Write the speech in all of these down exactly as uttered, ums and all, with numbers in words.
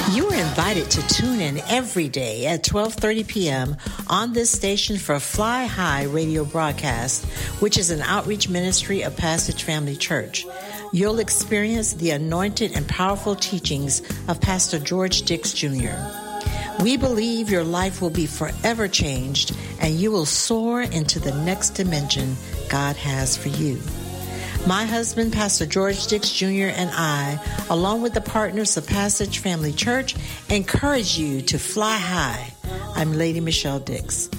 You are invited to tune in every day at twelve thirty p.m. on this station for Fly High radio broadcast, which is an outreach ministry of Passage Family Church. You'll experience the anointed and powerful teachings of Pastor George Dix Junior We believe your life will be forever changed and you will soar into the next dimension God has for you. My husband, Pastor George Dix Junior, and I, along with the partners of Passage Family Church, encourage you to fly high. I'm Lady Michelle Dix.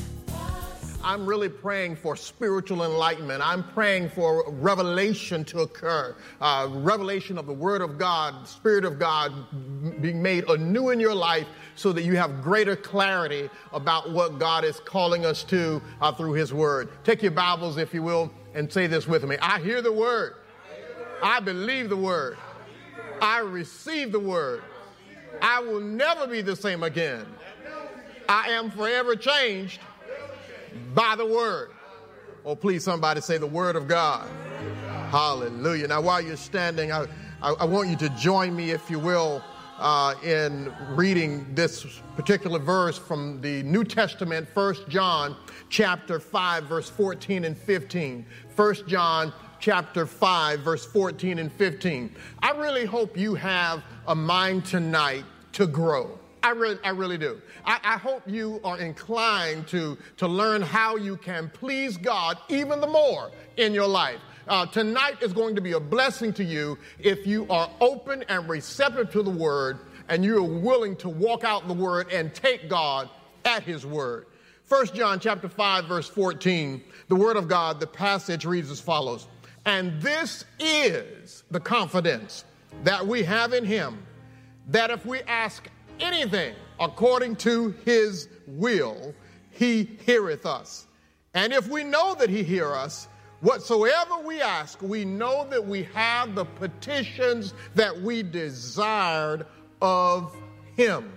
I'm really praying for spiritual enlightenment. I'm praying for revelation to occur, uh, revelation of the Word of God, Spirit of God being made anew in your life so that you have greater clarity about what God is calling us to uh, through His Word. Take your Bibles, if you will, and say this with me. I hear the Word. I believe the Word. I receive the Word. I will never be the same again. I am forever changed by the Word. Oh, please, somebody say the Word of God. Hallelujah. Now, while you're standing, I, I, I want you to join me, if you will, uh, in reading this particular verse from the New Testament, First John chapter five, verse fourteen and fifteen. First John chapter five, verse fourteen and fifteen. I really hope you have a mind tonight to grow. I really, I really do. I, I hope you are inclined to, to learn how you can please God even the more in your life. Uh, tonight is going to be a blessing to you if you are open and receptive to the Word and you are willing to walk out the Word and take God at His Word. First John chapter five, verse fourteen, the Word of God, the passage reads as follows. And this is the confidence that we have in Him, that if we ask anything according to His will, He heareth us. And if we know that He hear us, whatsoever we ask, we know that we have the petitions that we desired of Him.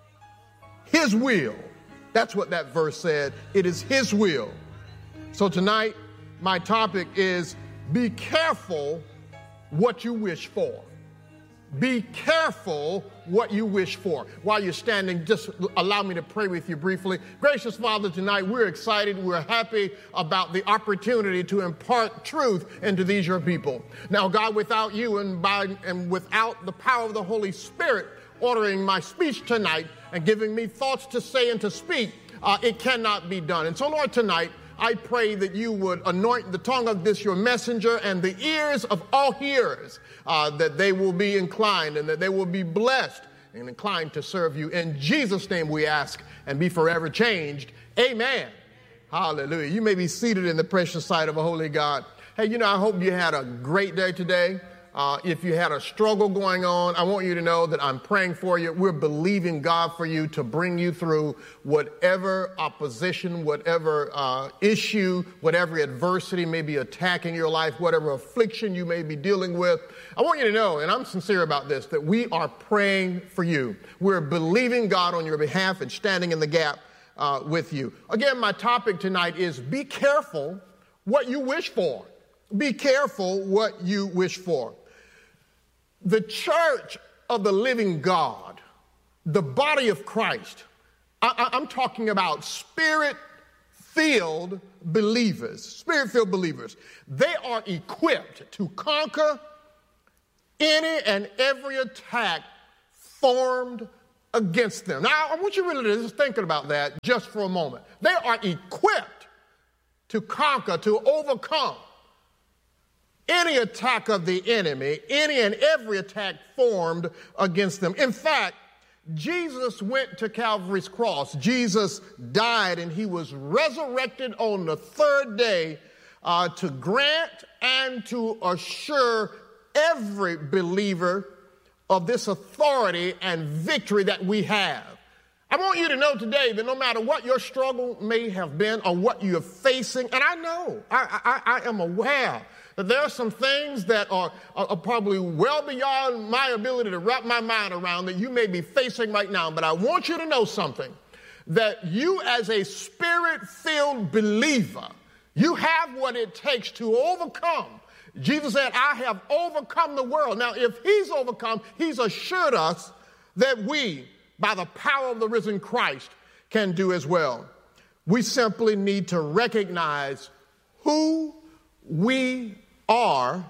His will. That's what that verse said. It is His will. So tonight, my topic is be careful what you wish for. Be careful what you wish for. While you're standing, just allow me to pray with you briefly. Gracious Father, tonight we're excited. We're happy about the opportunity to impart truth into these your people. Now, God, without you and by and without the power of the Holy Spirit ordering my speech tonight and giving me thoughts to say and to speak, uh, it cannot be done. And so, Lord, tonight, I pray that you would anoint the tongue of this your messenger and the ears of all hearers, uh, that they will be inclined and that they will be blessed and inclined to serve you. In Jesus' name we ask and be forever changed. Amen. Hallelujah. You may be seated in the precious sight of a holy God. Hey, you know, I hope you had a great day today. Uh, if you had a struggle going on, I want you to know that I'm praying for you. We're believing God for you to bring you through whatever opposition, whatever uh, issue, whatever adversity may be attacking your life, whatever affliction you may be dealing with. I want you to know, and I'm sincere about this, that we are praying for you. We're believing God on your behalf and standing in the gap uh, with you. Again, my topic tonight is be careful what you wish for. Be careful what you wish for. The church of the living God, the body of Christ, I, I'm talking about spirit-filled believers, spirit-filled believers. They are equipped to conquer any and every attack formed against them. Now, I want you really to just think about that just for a moment. They are equipped to conquer, to overcome any attack of the enemy, any and every attack formed against them. In fact, Jesus went to Calvary's cross. Jesus died and he was resurrected on the third day uh, to grant and to assure every believer of this authority and victory that we have. I want you to know today that no matter what your struggle may have been or what you're facing, and I know, I, I, I am aware that there are some things that are, are, are probably well beyond my ability to wrap my mind around that you may be facing right now. But I want you to know something, that you as a spirit-filled believer, you have what it takes to overcome. Jesus said, I have overcome the world. Now, if he's overcome, he's assured us that we, by the power of the risen Christ, can do as well. We simply need to recognize who we are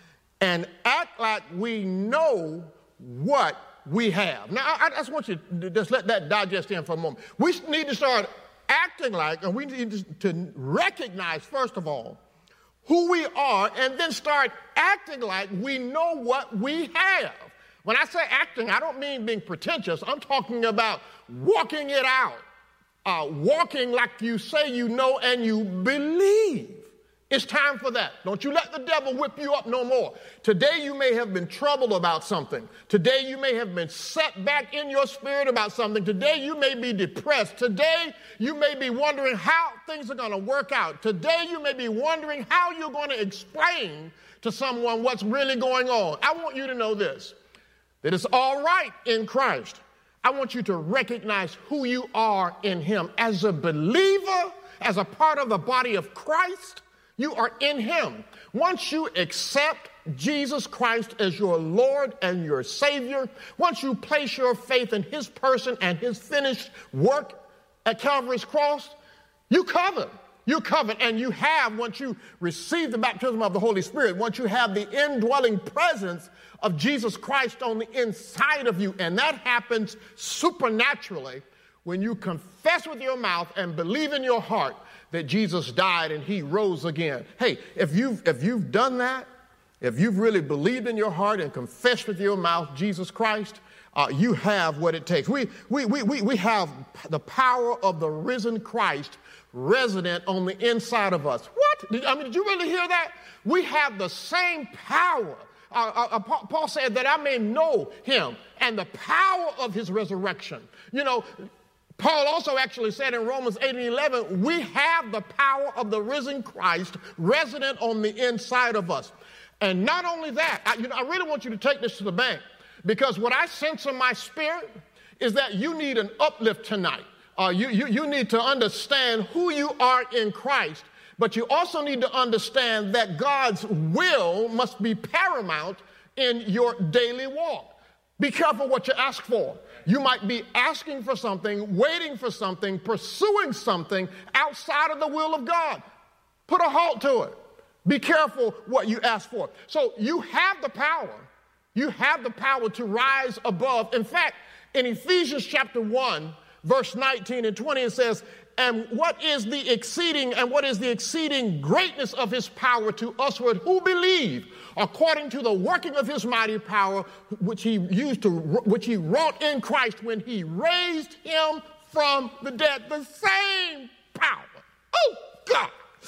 and act like we know what we have. Now, I, I just want you to just let that digest in for a moment. We need to start acting like, and we need to recognize, first of all, who we are, and then start acting like we know what we have. When I say acting, I don't mean being pretentious. I'm talking about walking it out, uh, walking like you say you know and you believe. It's time for that. Don't you let the devil whip you up no more. Today you may have been troubled about something. Today you may have been set back in your spirit about something. Today you may be depressed. Today you may be wondering how things are going to work out. Today you may be wondering how you're going to explain to someone what's really going on. I want you to know this, that it's all right in Christ. I want you to recognize who you are in him. As a believer, as a part of the body of Christ, you are in him. Once you accept Jesus Christ as your Lord and your Savior, once you place your faith in his person and his finished work at Calvary's cross, you covered. You covered, and you have, once you receive the baptism of the Holy Spirit, once you have the indwelling presence of Jesus Christ on the inside of you, and that happens supernaturally when you confess with your mouth and believe in your heart that Jesus died and he rose again. Hey, if you've, if you've done that, if you've really believed in your heart and confessed with your mouth Jesus Christ, uh, you have what it takes. We, we, we, we, we have the power of the risen Christ resident on the inside of us. What? Did, I mean, did you really hear that? We have the same power. Uh, uh, Paul said that I may know him and the power of his resurrection. You know, Paul also actually said in Romans eight and eleven, we have the power of the risen Christ resident on the inside of us. And not only that, I, you know, I really want you to take this to the bank, because what I sense in my spirit is that you need an uplift tonight. Uh, you, you, you need to understand who you are in Christ, but you also need to understand that God's will must be paramount in your daily walk. Be careful what you ask for. You might be asking for something, waiting for something, pursuing something outside of the will of God. Put a halt to it. Be careful what you ask for. So you have the power. You have the power to rise above. In fact, in Ephesians chapter one, verse nineteen and twenty, it says, and what is the exceeding and what is the exceeding greatness of his power to usward who believe, according to the working of his mighty power, which he used to, which he wrought in Christ when he raised him from the dead. The same power. Oh, God.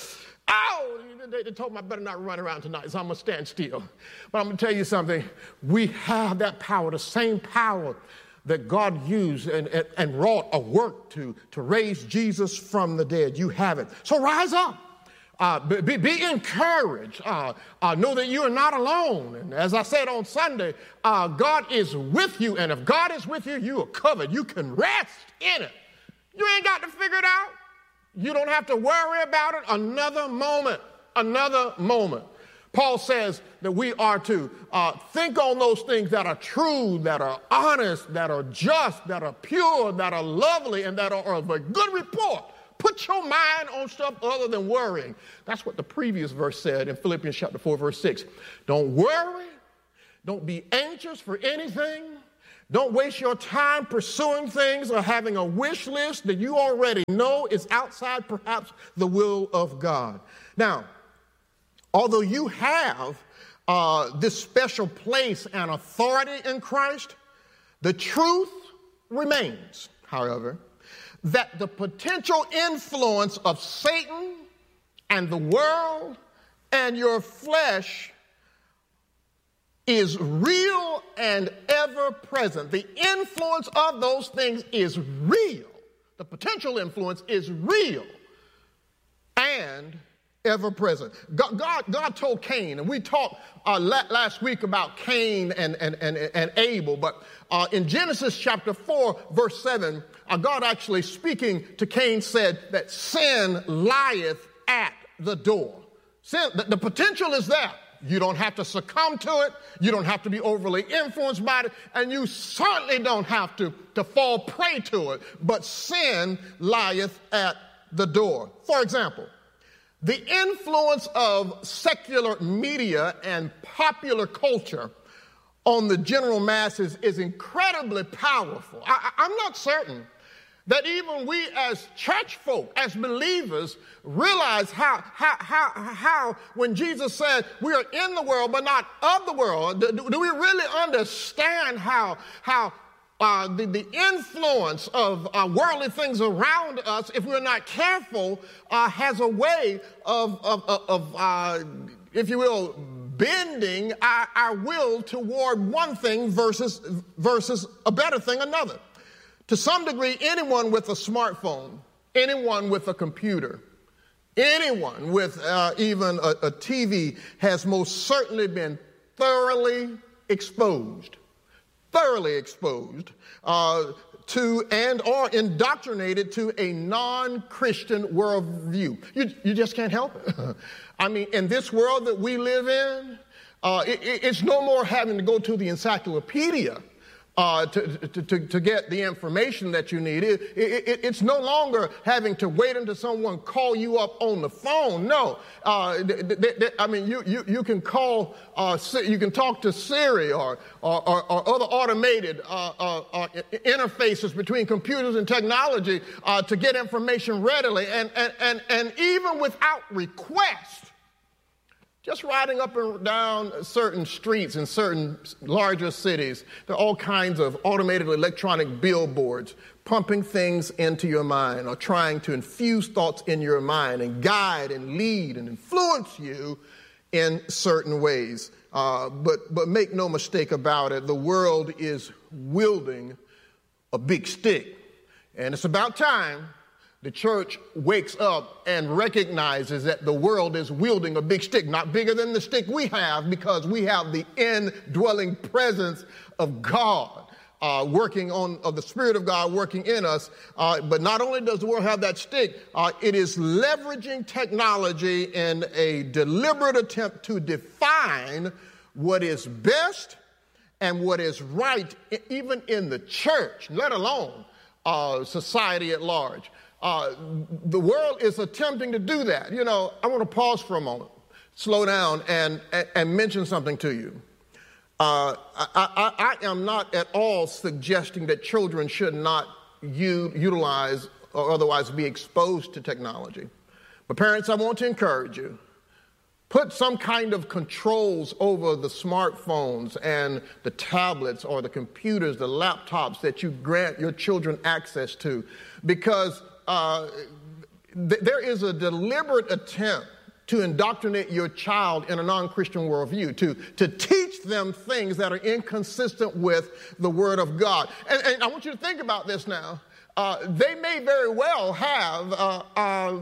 Oh, they, they told me I better not run around tonight, so I'm going to stand still. But I'm going to tell you something. We have that power, the same power that God used and, and, and wrought a work to, to raise Jesus from the dead. You have it. So rise up. Uh, be, be encouraged. Uh, uh, know that you are not alone. And as I said on Sunday, uh, God is with you. And if God is with you, you are covered. You can rest in it. You ain't got to figure it out. You don't have to worry about it another moment. Another moment. Paul says that we are to uh, think on those things that are true, that are honest, that are just, that are pure, that are lovely, and that are of a good report. Put your mind on stuff other than worrying. That's what the previous verse said in Philippians chapter four, verse six. Don't worry. Don't be anxious for anything. Don't waste your time pursuing things or having a wish list that you already know is outside perhaps the will of God. Now, although you have uh, this special place and authority in Christ, the truth remains, however, that the potential influence of Satan and the world and your flesh is real and ever present. The influence of those things is real. The potential influence is real and ever present. God, God, God told Cain, and we talked uh, last week about Cain and, and, and, and Abel, but uh, in Genesis chapter four, verse seven, uh, God actually speaking to Cain said that sin lieth at the door. Sin, the, the potential is there. You don't have to succumb to it. You don't have to be overly influenced by it. And you certainly don't have to, to fall prey to it. But sin lieth at the door. For example, the influence of secular media and popular culture on the general masses is incredibly powerful. I, I'm not certain that even we as church folk, as believers, realize how, how, how, how when Jesus said we are in the world but not of the world, do, do we really understand how, how uh, the, the influence of uh, worldly things around us, if we're not careful, uh, has a way of, of, of, of uh, if you will, bending our, our will toward one thing versus, versus a better thing another. To some degree, anyone with a smartphone, anyone with a computer, anyone with uh, even a, a T V has most certainly been thoroughly exposed, thoroughly exposed uh, to and or indoctrinated to a non-Christian worldview. You, you just can't help it. I mean, in this world that we live in, uh, it, it's no more having to go to the encyclopedia Uh, to, to, to, to get the information that you need. It, it, it's no longer having to wait until someone call you up on the phone. No, uh, th- th- th- I mean, you, you, you can call, uh, you can talk to Siri or, or, or, or other automated uh, uh, uh, interfaces between computers and technology uh, to get information readily. And, and, and, and even without request, just riding up and down certain streets in certain larger cities, there are all kinds of automated electronic billboards pumping things into your mind or trying to infuse thoughts in your mind and guide and lead and influence you in certain ways. Uh, but, but make no mistake about it, the world is wielding a big stick. And it's about time the church wakes up and recognizes that the world is wielding a big stick, not bigger than the stick we have, because we have the indwelling presence of God uh, working on, of the Spirit of God working in us. Uh, but not only does the world have that stick, uh, it is leveraging technology in a deliberate attempt to define what is best and what is right, even in the church, let alone uh, society at large. Uh, the world is attempting to do that. You know, I want to pause for a moment, slow down, and, and, and mention something to you. Uh, I, I, I am not at all suggesting that children should not u- utilize or otherwise be exposed to technology. But parents, I want to encourage you. Put some kind of controls over the smartphones and the tablets or the computers, the laptops that you grant your children access to, because uh, th- there is a deliberate attempt to indoctrinate your child in a non-Christian worldview, to, to teach them things that are inconsistent with the Word of God. And, and I want you to think about this now. Uh, they may very well have uh, uh,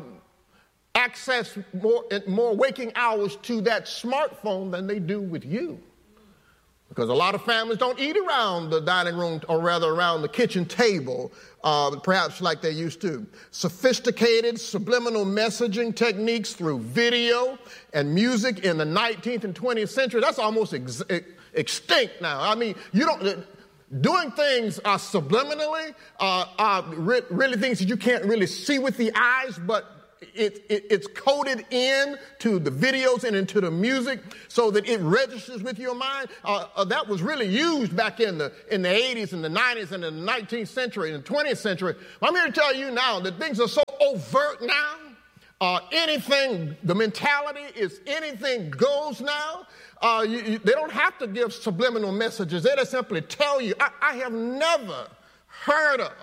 access more, more waking hours to that smartphone than they do with you. Because a lot of families don't eat around the dining room, or rather around the kitchen table, uh, perhaps like they used to. Sophisticated subliminal messaging techniques through video and music in the nineteenth and twentieth century, that's almost ex- extinct now. I mean, you don't... Doing things uh, subliminally uh, are re- really things that you can't really see with the eyes, but It, it, it's coded in to the videos and into the music so that it registers with your mind. Uh, uh, that was really used back in the in the eighties and the nineties and the nineteenth century and the twentieth century. I'm here to tell you now that things are so overt now. Uh, anything, the mentality is anything goes now. Uh, you, you, they don't have to give subliminal messages. They just simply tell you. I, I have never heard of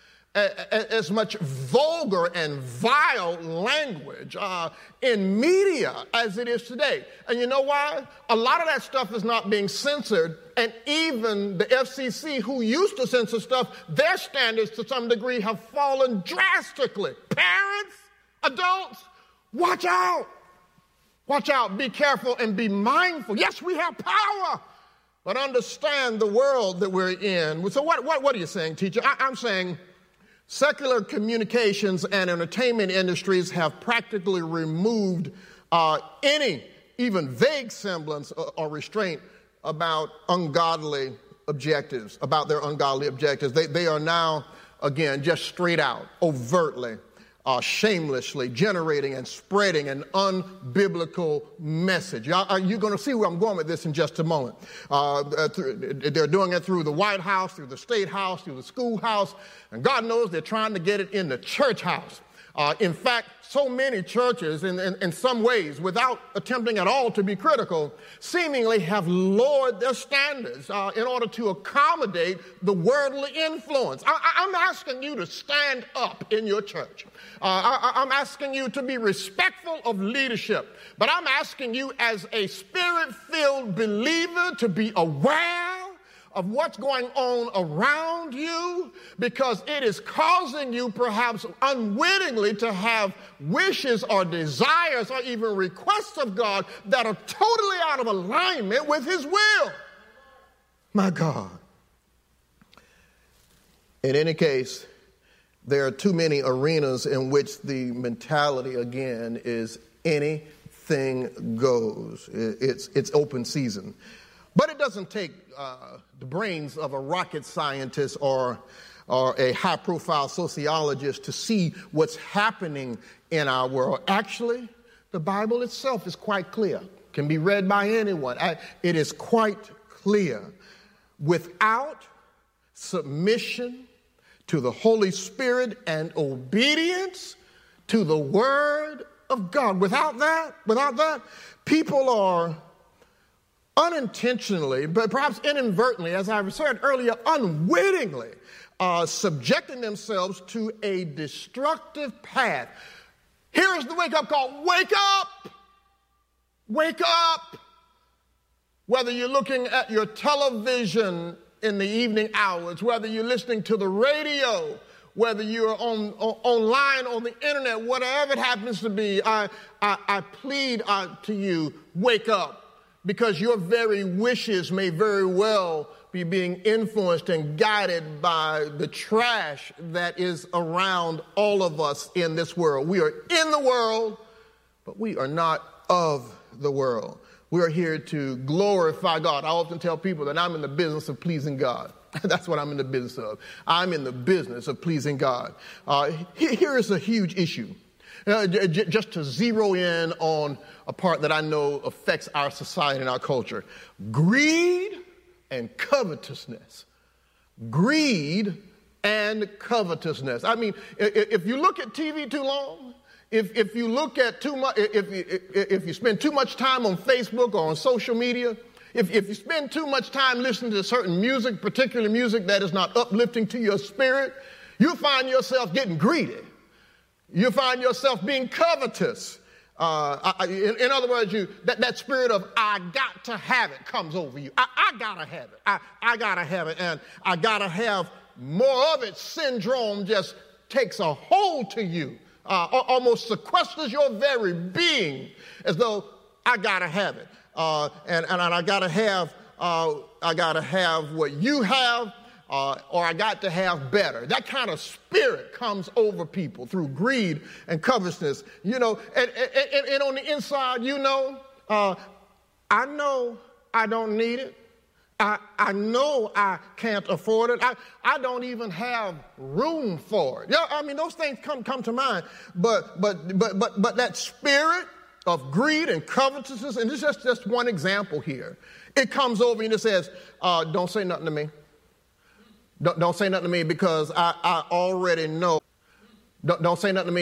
as much vulgar and vile language uh, in media as it is today. And you know why? A lot of that stuff is not being censored, and even the F C C, who used to censor stuff, their standards to some degree have fallen drastically. Parents, adults, watch out. Watch out, be careful, and be mindful. Yes, we have power, but understand the world that we're in. So what, what, what are you saying, teacher? I, I'm saying secular communications and entertainment industries have practically removed uh, any even vague semblance or restraint about ungodly objectives, about their ungodly objectives. They, they are now, again, just straight out, overtly, uh, shamelessly generating and spreading an unbiblical message. Y'all, you're going to see where I'm going with this in just a moment. Uh, they're doing it through the White House, through the State House, through the schoolhouse, and God knows they're trying to get it in the church house. Uh, in fact, so many churches, in, in, in some ways, without attempting at all to be critical, seemingly have lowered their standards uh, in order to accommodate the worldly influence. I, I'm asking you to stand up in your church. Uh, I, I'm asking you to be respectful of leadership. But I'm asking you as a spirit-filled believer to be aware of what's going on around you, because it is causing you perhaps unwittingly to have wishes or desires or even requests of God that are totally out of alignment with his will. My God. In any case, there are too many arenas in which the mentality, again, is anything goes. It's, it's open season. But it doesn't take uh, the brains of a rocket scientist or, or a high-profile sociologist to see what's happening in our world. Actually, the Bible itself is quite clear. It can be read by anyone. It is quite clear. Without submission to the Holy Spirit and obedience to the Word of God, without that, without that, people are unintentionally, but perhaps inadvertently, as I said earlier, unwittingly, uh, subjecting themselves to a destructive path. Here is the wake-up call. Wake up! Wake up! Whether you're looking at your television in the evening hours, whether you're listening to the radio, whether you're on, on online on the internet, whatever it happens to be, I, I, I plead uh, to you, wake up. Because your very wishes may very well be being influenced and guided by the trash that is around all of us in this world. We are in the world, but we are not of the world. We are here to glorify God. I often tell people that I'm in the business of pleasing God. That's what I'm in the business of. I'm in the business of pleasing God. Uh, here is a huge issue. Uh, j- j- just to zero in on a part that I know affects our society and our culture. Greed and covetousness. Greed and covetousness. I mean, if, if you look at T V too long, if, if you look at too much, if, if, if you spend too much time on Facebook or on social media, if, if you spend too much time listening to certain music, particular music that is not uplifting to your spirit, you'll find yourself getting greedy. You find yourself being covetous. Uh, I, in, in other words, you that, that spirit of I got to have it comes over you. I, I got to have it. I, I got to have it. And I got to have more of it syndrome just takes a hold to you, uh, almost sequesters your very being as though I got to have it. Uh, and, and I got to have, uh, I got to have what you have. Uh, or I got to have better. That kind of spirit comes over people through greed and covetousness. You know, and, and, and on the inside, you know, uh, I know I don't need it. I, I know I can't afford it. I, I don't even have room for it. Yeah, I mean, those things come, come to mind. But, but, but, but, but that spirit of greed and covetousness, and this is just, just one example here. It comes over and it says, uh, don't say nothing to me. Don't, don't say nothing to me because I, I already know. Don't, don't say nothing to me.